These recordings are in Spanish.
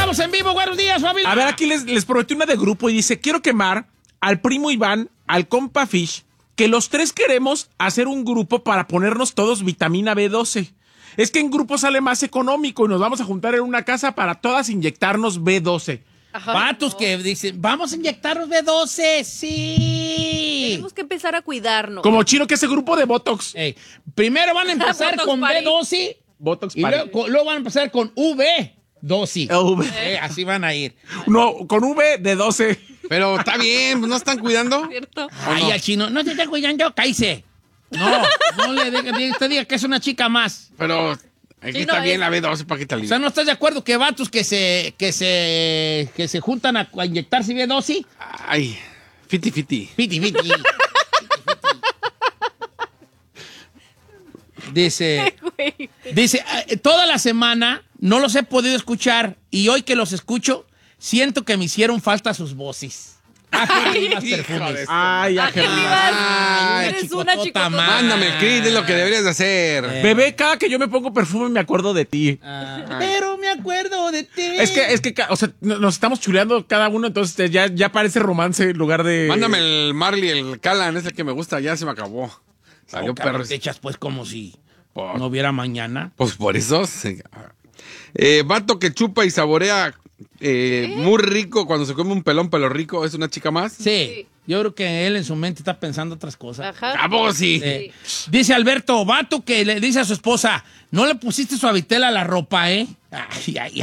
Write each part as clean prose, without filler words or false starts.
Estamos en vivo, buenos días, familia. A ver, aquí les prometí una de grupo y dice, quiero quemar al primo Iván, al compa Fish, que los tres queremos hacer un grupo para ponernos todos vitamina B12. Es que en grupo sale más económico y nos vamos a juntar en una casa para todas inyectarnos B12. Ajá, vatos que dicen, vamos a inyectarnos B12, sí. Tenemos que empezar a cuidarnos. Como Chino, que ese grupo de Botox. Primero van a empezar con B12 Botox y luego van a empezar con V12. Así van a ir. No, con V de 12. Pero está bien, ¿no están cuidando? ¿Cierto? Ay, al Chino, no te estás cuidando, cállese. No le diga que es una chica más. Pero aquí está bien la B12 para que te O sea, ¿no estás de acuerdo que vatos que se juntan a inyectarse B12? Ay, fiti. Fiti. Dice, toda la semana no los he podido escuchar y hoy que los escucho, siento que me hicieron falta sus voces. Ay, Eres una chicotota. Mándame el crit, es lo que deberías de hacer. Bebé, cada que yo me pongo perfume me acuerdo de ti. Pero me acuerdo de ti. Es que, o sea, nos estamos chuleando cada uno, entonces ya parece romance en lugar de... Mándame el Marley, el Callan, es el que me gusta, ya se me acabó. Salió perro. Te echas pues como si no hubiera mañana. Pues por eso. Vato que chupa y saborea muy rico cuando se come un pelón pelo rico, ¿es una chica más? Sí. Yo creo que él en su mente está pensando otras cosas. Ajá. ¿A vos sí? Dice Alberto, vato que le dice a su esposa, no le pusiste suavitel a la ropa, ¿eh? Ay.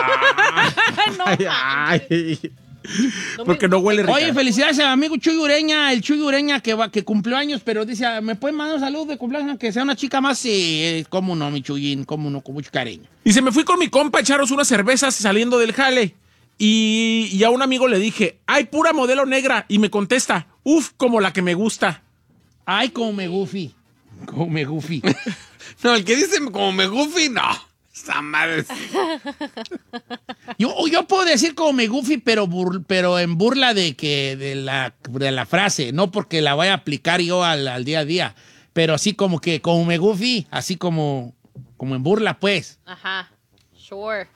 Porque no huele rico. Oye, felicidades a mi amigo Chuy Ureña, el Chuy Ureña que cumplió años, pero dice, ¿me pueden mandar un saludo de cumpleaños que sea una chica más? Sí, cómo no, mi Chuyín, cómo no, con mucho cariño. Y se me fui con mi compa a echaros unas cervezas saliendo del jale. Y a un amigo le dije, ¡ay, pura modelo negra! Y me contesta, ¡uf, como la que me gusta! Ay, como me goofy. Como me goofy. No, el que dice como me goofy, no. Esa madre. Yo puedo decir como me goofy, pero en burla de la frase, no porque la vaya a aplicar yo al día a día, pero así como que como me goofy, así como en burla, pues. Ajá. Sure.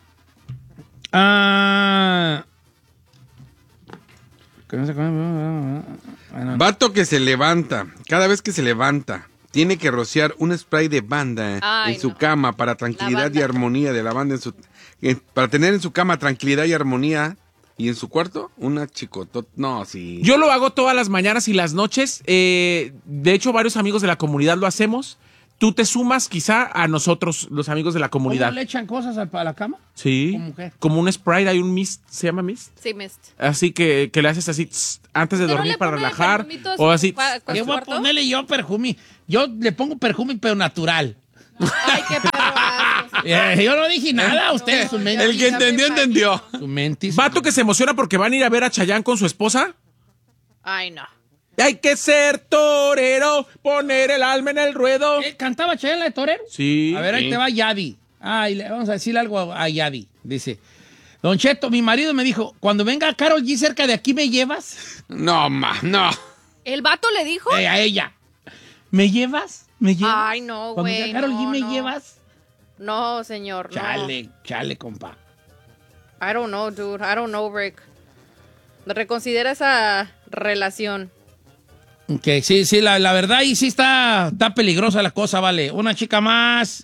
Vato que se levanta, cada vez que se levanta, tiene que rociar un spray de banda en su cama para tranquilidad y armonía de la banda para tener en su cama tranquilidad y armonía. ¿Y en su cuarto? Una chicotota. No, sí. Yo lo hago todas las mañanas y las noches. De hecho, varios amigos de la comunidad lo hacemos. Tú te sumas quizá a nosotros, los amigos de la comunidad. ¿Cómo le echan cosas a la cama? Sí. ¿Cómo qué? Como un Sprite, hay un mist, ¿se llama mist? Sí, mist. Así que le haces así antes de dormir para relajar. O así. ¿Qué voy a ponerle yo perfume? Yo le pongo perfume, pero natural. Ay, qué perro. Yo no dije nada, ustedes su mente. El que entendió. Su mente. Vato que se emociona porque van a ir a ver a Chayanne con su esposa. Ay, no. Hay que ser torero, poner el alma en el ruedo. ¿Cantaba Chayanne la de torero? Sí. A ver, ahí te va Yadi. Vamos a decirle algo a Yadi. Dice, Don Cheto, mi marido me dijo, cuando venga Karol G cerca de aquí, ¿me llevas? No, no. ¿El vato le dijo? A ella. ¿Me llevas? ¿Me llevas? Ay, no, Cuando güey. venga Karol G, ¿me no. llevas? No, señor, no. Chale, compa. I don't know, dude. I don't know, Rick. Reconsidera esa relación. Ok, sí, la verdad ahí sí está peligrosa la cosa, vale. Una chica más,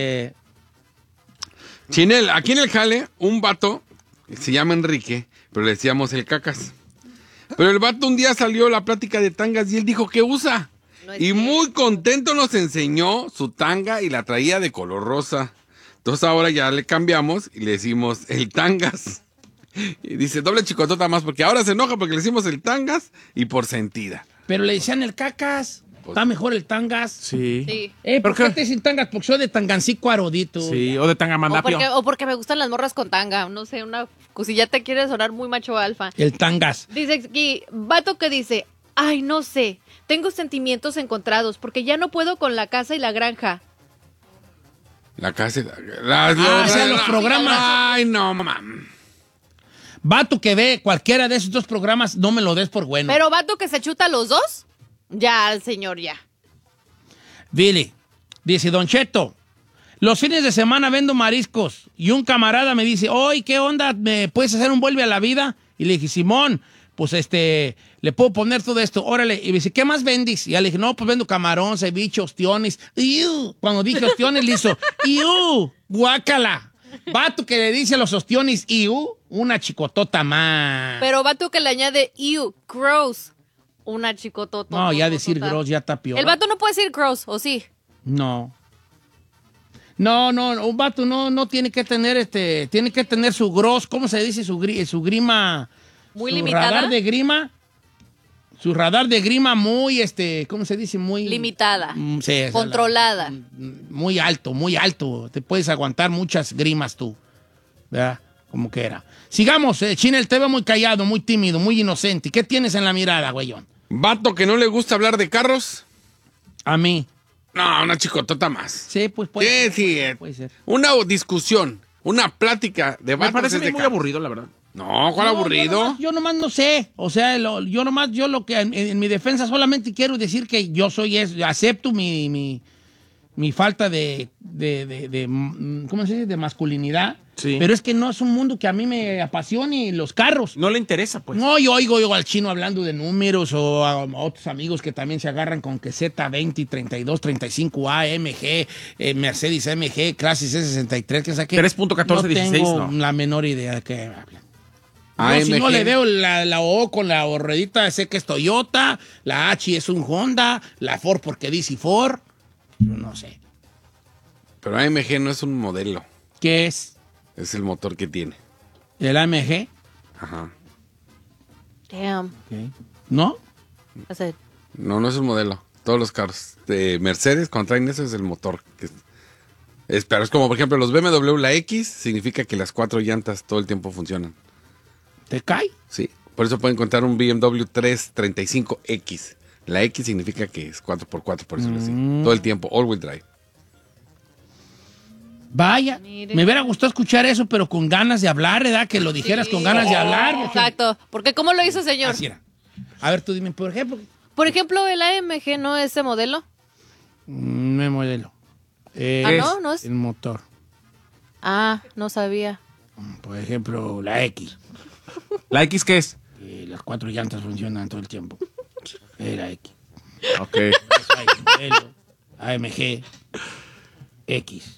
Chinel, aquí en el jale, un vato, se llama Enrique, pero le decíamos el cacas. Pero el vato un día salió a la plática de tangas y él dijo que usa. Y muy contento nos enseñó su tanga y la traía de color rosa. Entonces ahora ya le cambiamos y le decimos el tangas. Y dice, doble chicotota más, porque ahora se enoja porque le decimos el tangas y por sentida. Pero le decían el cacas. Está mejor el tangas. Sí. Sí. ¿Por qué te dicen tangas? Porque soy de tangancico arodito. Sí, o de tangamandapio. O porque me gustan las morras con tanga. No sé, una cosilla te quiere sonar muy macho alfa. El tangas. Dice aquí, vato que dice, ay, no sé, tengo sentimientos encontrados porque ya no puedo con la casa y la granja. La casa... los programas. Ay, no, mam. Vato que ve cualquiera de esos dos programas, no me lo des por bueno. Pero vato que se chuta los dos, ya, señor, ya. Billy, dice Don Cheto, Los fines de semana vendo mariscos y un camarada me dice, oye, ¿qué onda? ¿Me puedes hacer un vuelve a la vida? Y le dije, Simón, pues le puedo poner todo esto, órale. Y me dice, ¿qué más vendís? Y ya le dije, no, pues vendo camarón, ceviche, ostiones. ¡Iu! Cuando dije ostiones, le hizo, ¡iu! ¡Guácala! Vato que le dice a los ostiones, ¡iu! Una chicotota más. Pero vato que le añade ew, gross. Una chicotota. No, ya decir gross ya está peor. El vato no puede decir gross, ¿o sí? No. No, un vato no tiene que tener tiene que tener su gross, ¿cómo se dice? Su grima. Muy su limitada. radar de grima. Su radar de grima muy, ¿cómo se dice? Muy Limitada. Sí, Controlada. Muy alto, muy alto. Te puedes aguantar muchas grimas tú. ¿Verdad? Como que era. Sigamos, Chinel, te veo muy callado, muy tímido, muy inocente. ¿Qué tienes en la mirada, güeyón? Vato que no le gusta hablar de carros. A mí. No, una chicotota más. Sí, pues puede ser. Puede ser. Una discusión, una plática de Me vatos parece es de muy carros. aburrido, la verdad. No, ¿cuál No, aburrido? Yo nomás no sé. O sea, yo lo que en mi defensa solamente quiero decir que yo acepto mi falta de ¿cómo se dice? De masculinidad. Sí. Pero es que no es un mundo que a mí me apasione los carros. No le interesa, pues. No, yo oigo al chino hablando de números o a otros amigos que también se agarran con que Z20, 32, 35A, MG, Mercedes AMG, clase C63, que saqué. 3.14, 16, tengo no. la menor idea de qué hablan. AMG. Si no le veo la O con la ruedita, sé que es Toyota, la H es un Honda, la Ford porque dice Ford, yo no sé. Pero AMG no es un modelo, ¿Qué es? es el motor que tiene. ¿El AMG? Ajá. Damn. ¿No? That's it. No es un modelo. Todos los carros de Mercedes, cuando traen eso, es el motor. Pero es como, por ejemplo, los BMW, la X, significa que las 4 llantas todo el tiempo funcionan. ¿Te cae? Sí. Por eso pueden encontrar un BMW 335X. La X significa que es 4x4, por decirlo así. Todo el tiempo, all-wheel drive. Vaya, Mire. me hubiera gustado escuchar eso, pero con ganas de hablar, ¿verdad? Que lo dijeras Sí. con ganas de hablar. porque- Exacto. Porque ¿cómo lo hizo, señor? Así era. A ver, tú dime, por ejemplo, Por ejemplo, el AMG no es ese modelo. no es modelo. ¿No es? El motor. Ah, no sabía. Por ejemplo, la X. ¿La X qué es? Las 4 llantas funcionan todo el tiempo. La X. Ok. Hay modelo, AMG, X.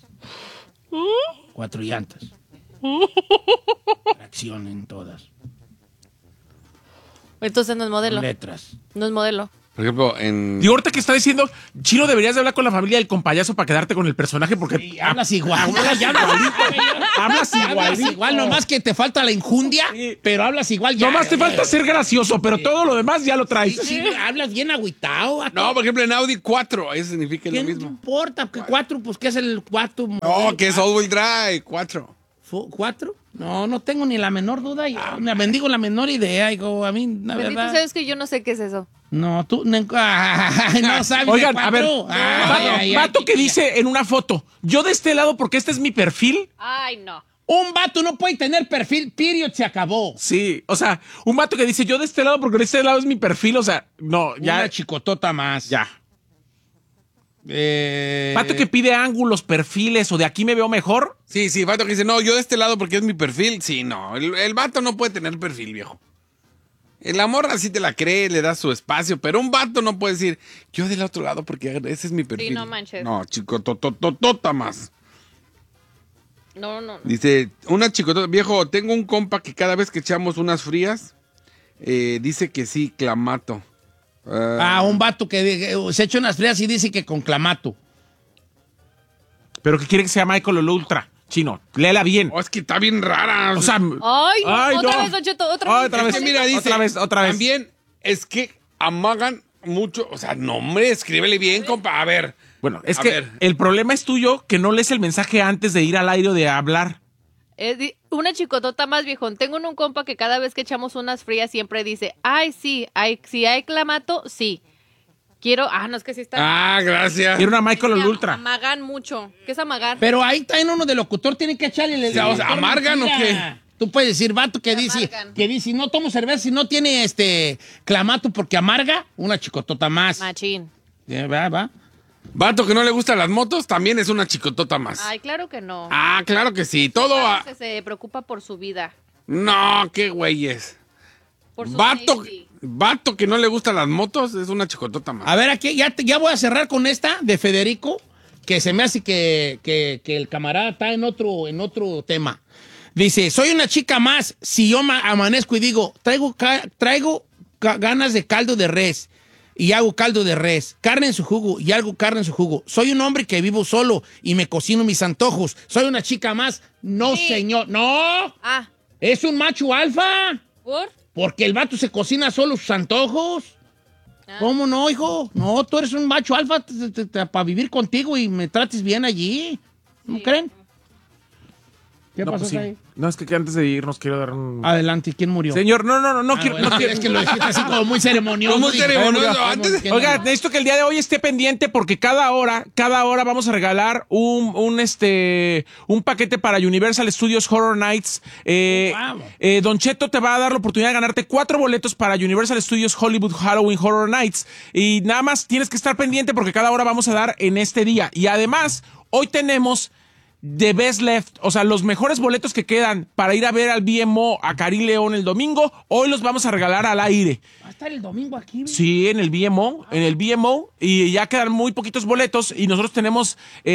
4 llantas. Tracción en todas. Entonces no es modelo. Letras. No es modelo. Por ejemplo, en... Y ahorita que está diciendo, Chino, deberías de hablar con la familia del compayazo para quedarte con el personaje porque... Hablas igual. Hablas igual, nomás que te falta la injundia, Sí. pero hablas igual ya. Nomás te falta ser gracioso, pero todo lo demás ya lo traes. Sí, hablas bien agüitado. No, por ejemplo, en Audi 4, eso significa lo ¿Qué no mismo. importa? ¿Qué 4? Pues, ¿qué es el 4? No, que es all-wheel drive, 4. ¿4? No tengo ni la menor duda. Me bendigo la menor idea. Digo, a mí, la Bendito verdad. sabes que yo no sé qué es eso. No, tú no sabes. Oigan, de a ver, cuatro. vato que dice en una foto, yo de este lado porque este es mi perfil. Ay, no. Un vato no puede tener perfil, period, se acabó. Sí, o sea, un vato que dice, yo de este lado porque de este lado es mi perfil, o sea, no, ya. Una chicotota más. Ya. Vato que pide ángulos, perfiles o de aquí me veo mejor. Sí, vato que dice, no, yo de este lado porque es mi perfil. Sí, no, el vato no puede tener perfil, viejo. La morra sí te la cree, le da su espacio, pero un vato no puede decir, yo del otro lado porque ese es mi perfil. no manches. No, chicotototota más. No. Dice, una chicotota, viejo, tengo un compa que cada vez que echamos unas frías, dice que sí, clamato. Un vato que se echa unas frías y dice que con clamato. Pero que quiere que sea Michael el Ultra. Chino, léela bien. Oh, es que está bien rara. O sea, Ay, no. Ay, Otra no. vez, Don Cheto, otra vez. Otra vez. Es que mira, dice, Otra vez. también es que amagan mucho, o sea, no, hombre, escríbele bien, compa, a ver. Bueno, es A que ver. el problema es tuyo que no lees el mensaje antes de ir al aire o de hablar. Una chicotota más, viejón. Tengo un compa que cada vez que echamos unas frías siempre dice, ay, sí, si hay clamato, sí. Quiero, no es que sí está. Ah, gracias. Quiero una Michael el Ultra. Amagan mucho. ¿Qué es amagar? Pero ahí también uno de locutor tiene que echarle. Sí, o sea, ¿amargan o qué? Tú puedes decir, vato que dice, amargan. no tomo cerveza si no tiene clamato porque amarga, una chicotota más. Machín. Va. Vato que no le gustan las motos también es una chicotota más. Ay, claro que no. Ah, claro que sí. Todo Claro que se preocupa por su vida. No, qué güeyes. Por su Vato, safety. vato que no le gustan las motos es una chicotota más. A ver, aquí ya voy a cerrar con esta de Federico, que se me hace que el camarada está en otro tema. Dice, soy una chica más si yo amanezco y digo, traigo ganas de caldo de res y hago caldo de res, carne en su jugo y hago carne en su jugo. Soy un hombre que vivo solo y me cocino mis antojos. Soy una chica más. No, Sí. señor, no. Ah, Es un macho alfa. ¿por? Porque el vato se cocina solo sus antojos. Ah. ¿Cómo no, hijo? No, tú eres un macho alfa para vivir contigo y me trates bien allí. ¿No creen? ¿Qué No, pasó pues sí. ahí? No, es que antes de irnos quiero dar un... Adelante, ¿quién murió? Señor, no quiero... Bueno, no quiero... es que lo dijiste así como muy ceremonioso. Muy Dije, ceremonioso, bueno, antes- ¿quién Oiga, murió? necesito que el día de hoy esté pendiente porque cada hora vamos a regalar un paquete para Universal Studios Horror Nights. Wow. Don Cheto te va a dar la oportunidad de ganarte 4 boletos para Universal Studios Hollywood Halloween Horror Nights. Y nada más tienes que estar pendiente porque cada hora vamos a dar en este día. Y además, hoy tenemos The Best Left, o sea, los mejores boletos que quedan para ir a ver al BMO a Karim León el domingo, hoy los vamos a regalar al aire. Va a estar el domingo aquí. ¿Ves? Sí, en el BMO, y ya quedan muy poquitos boletos y nosotros tenemos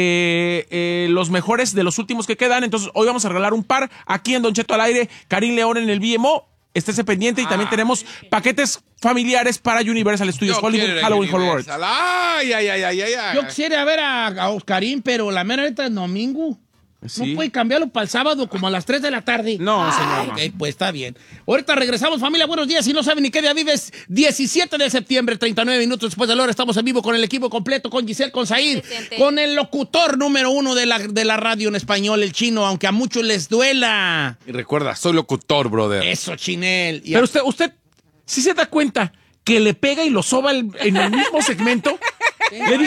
los mejores de los últimos que quedan, entonces hoy vamos a regalar un par aquí en Don Cheto al aire, Karim León en el BMO, estése pendiente y también tenemos paquetes familiares para Universal Studios Yo quiero Hollywood ir a Halloween Horror. Universal. Ay. Yo quisiera ver a Oscarín, pero la mera neta es domingo. Sí. No puede cambiarlo para el sábado como a las 3 de la tarde. No, señor, no. Ok, pues está bien. Ahorita regresamos, familia. Buenos días. Si no saben ni qué día vives, 17 de septiembre, 39 minutos después de la hora, estamos en vivo con el equipo completo, con Giselle, con Zahir, Presente. con el locutor número 1 de la radio en español, el chino, aunque a muchos les duela. Y recuerda, soy locutor, brother. Eso, Chinel. Y Pero usted sí se da cuenta que le pega y lo soba en el mismo segmento. Le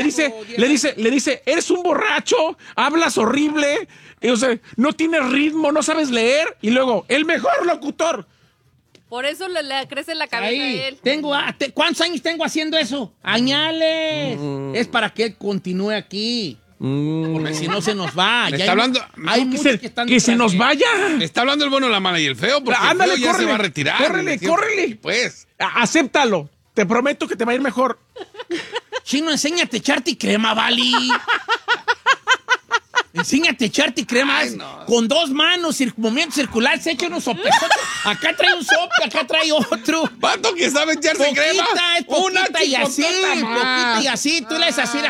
dice, eres un borracho, hablas horrible, o sea, no tienes ritmo, no sabes leer, y luego, el mejor locutor. Por eso le crece la cabeza ahí, a él. ¿cuántos años tengo haciendo eso? Añales. Es para que él continúe aquí. Porque si no se nos va. Me Ya está hablando- hay No, muchos que están que se nos vaya. Está hablando el bueno, la mala y el feo, porque Ándale, el feo ya córrele, se va a retirar. córrele. Pues. Acéptalo. Te prometo que te va a ir mejor. Chino, enséñate a echarte crema, Vali. Enséñate a echarte crema. Ay, no. Con 2 manos, movimiento circular, se echa unos sopes. Acá trae un sope, acá trae otro. Vato que sabe echarse crema. Poquita, es poquita y así, chicotota más. poquita y así. Tú le haces así.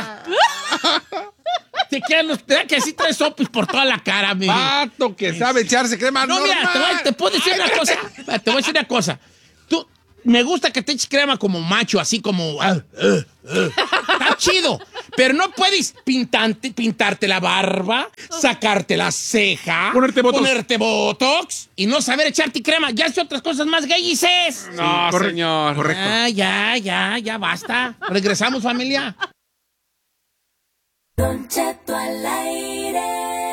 Te quedan que así traes sopes por toda la cara, mi. Vato que sabe echarse crema. No, mira, te puedo decir una cosa. Te voy a decir una cosa. Tú, me gusta que te eches crema como macho, así como... Está chido. Pero no puedes pintarte la barba, sacarte la ceja, Ponerte botox. y no saber echarte crema. Ya hace otras cosas más gayices. No, correcto, señor. correcto. Ya basta. Regresamos, familia. Don Cheto al aire.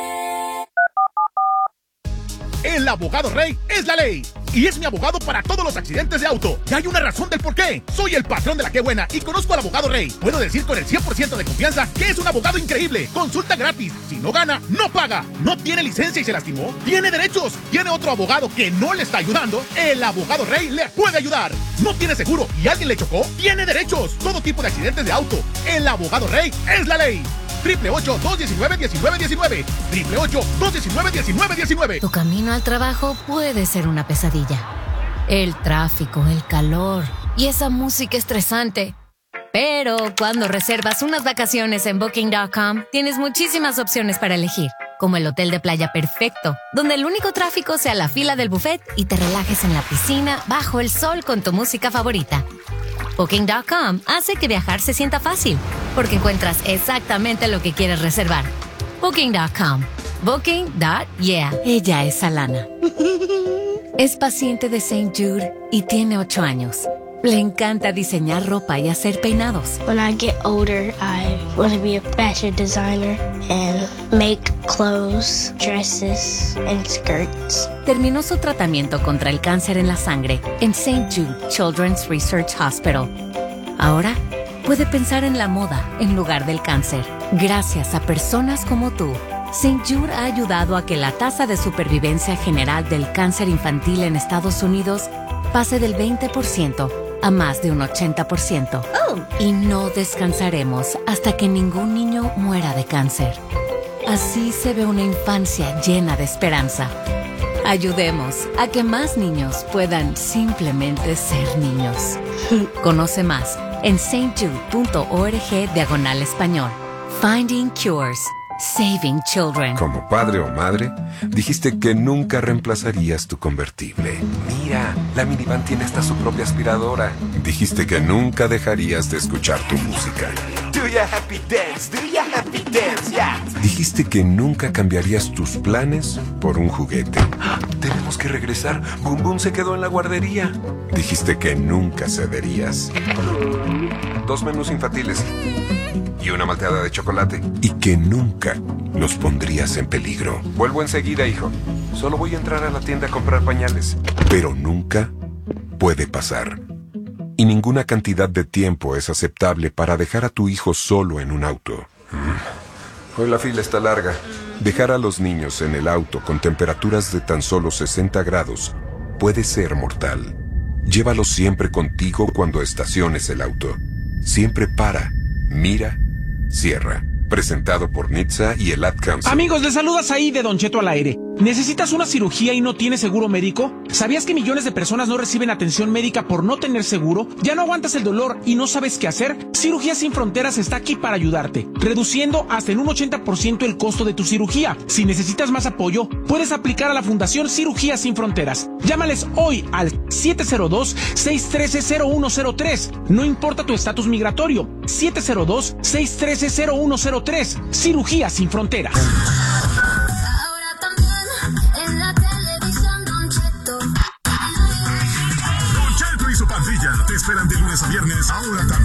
El abogado Rey es la ley. Y es mi abogado para todos los accidentes de auto. Y hay una razón del por qué. Soy el patrón de la que buena y conozco al abogado Rey. Puedo decir con el 100% de confianza que es un abogado increíble. Consulta gratis. Si no gana, no paga. No tiene licencia y se lastimó. Tiene derechos. Tiene otro abogado que no le está ayudando. El abogado Rey le puede ayudar. No tiene seguro y alguien le chocó. Tiene derechos. Todo tipo de accidentes de auto. El abogado Rey es la ley. 888-219-1919. 888-219-1919. Tu camino al trabajo puede ser una pesadilla. El tráfico, el calor y esa música estresante. Pero cuando reservas unas vacaciones en Booking.com, tienes muchísimas opciones para elegir. Como el hotel de playa perfecto, donde el único tráfico sea la fila del buffet y te relajes en la piscina bajo el sol con tu música favorita. Booking.com hace que viajar se sienta fácil, porque encuentras exactamente lo que quieres reservar. Booking.com. Booking.yeah. Ella es Alana. Es paciente de St. Jude y tiene 8 años. Le encanta diseñar ropa y hacer peinados. When I get older, I want to be a fashion designer and make clothes, dresses, and skirts. Terminó su tratamiento contra el cáncer en la sangre en St. Jude Children's Research Hospital. Ahora puede pensar en la moda en lugar del cáncer. Gracias a personas como tú, St. Jude ha ayudado a que la tasa de supervivencia general del cáncer infantil en Estados Unidos pase del 20% a más de un 80%. Y no descansaremos hasta que ningún niño muera de cáncer. Así se ve una infancia llena de esperanza. Ayudemos a que más niños puedan simplemente ser niños. Conoce más en stjude.org/español. Finding Cures. Saving Children. Como padre o madre, dijiste que nunca reemplazarías tu convertible. Mira, la minivan tiene hasta su propia aspiradora. Dijiste que nunca dejarías de escuchar tu música. Do ya happy dance, do ya happy dance, yeah. Dijiste que nunca cambiarías tus planes por un juguete. Tenemos que regresar. Boom Boom se quedó en la guardería. Dijiste que nunca cederías. 2 menús infantiles y una malteada de chocolate. Y que nunca los pondrías en peligro. Vuelvo enseguida, hijo. Solo voy a entrar a la tienda a comprar pañales. Pero nunca puede pasar. Y ninguna cantidad de tiempo es aceptable para dejar a tu hijo solo en un auto. Hoy la fila está larga. Dejar a los niños en el auto con temperaturas de tan solo 60 grados puede ser mortal. Llévalos siempre contigo cuando estaciones el auto. Siempre para, mira, cierra. Presentado por NHTSA y el Ad Council. Amigos, les saludas ahí de Don Cheto al aire. ¿Necesitas una cirugía y no tienes seguro médico? ¿Sabías que millones de personas no reciben atención médica por no tener seguro? ¿Ya no aguantas el dolor y no sabes qué hacer? Cirugías Sin Fronteras está aquí para ayudarte, reduciendo hasta en un 80% el costo de tu cirugía. Si necesitas más apoyo, puedes aplicar a la Fundación Cirugías Sin Fronteras. Llámales hoy al 702-613-0103. No importa tu estatus migratorio. 702-613-0103. Cirugías Sin Fronteras. Ahora también en la televisión, Don Cheto. Don Cheto y su pandilla te esperan de lunes a viernes. Ahora también.